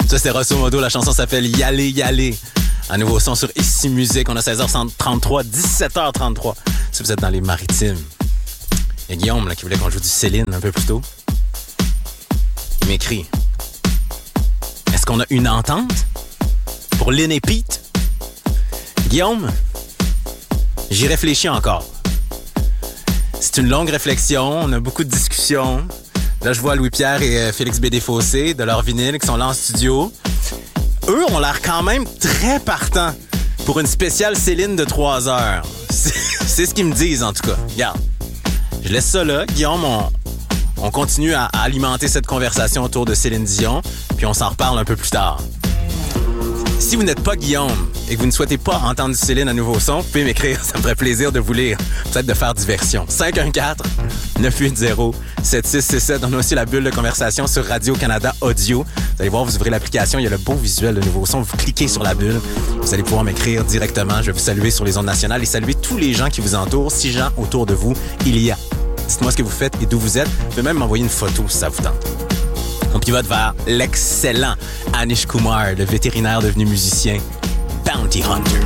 Ça, c'est grosso modo. La chanson s'appelle Y aller, y aller. Un nouveau son sur Ici Musique. On a 16h33, 17h33. Si vous êtes dans les maritimes. Il y a Guillaume là, qui voulait qu'on joue du Céline un peu plus tôt. Il m'écrit. Est-ce qu'on a une entente pour Lynn et Pete? Guillaume, j'y réfléchis encore. C'est une longue réflexion. On a beaucoup de discussions. Là, je vois Louis-Pierre et Félix Bédé-Fossé de leur vinyle qui sont là en studio. Eux ont l'air quand même très partants pour une spéciale Céline de 3 heures. C'est ce qu'ils me disent, en tout cas. Regarde, je laisse ça là. Guillaume, on continue à alimenter cette conversation autour de Céline Dion, puis on s'en reparle un peu plus tard. Si vous n'êtes pas Guillaume et que vous ne souhaitez pas entendre du Céline à nouveau son, vous pouvez m'écrire, ça me ferait plaisir de vous lire, peut-être de faire diversion. 514-980-7667. On a aussi la bulle de conversation sur Radio-Canada Audio. Vous allez voir, vous ouvrez l'application, il y a le beau visuel de nouveau son, vous cliquez sur la bulle, vous allez pouvoir m'écrire directement. Je vais vous saluer sur les ondes nationales et saluer tous les gens qui vous entourent. 6 gens autour de vous, il y a. Dites-moi ce que vous faites et d'où vous êtes. Vous pouvez même m'envoyer une photo si ça vous tente. On pivote vers l'excellent Anish Kumar, le vétérinaire devenu musicien, Bounty Hunter.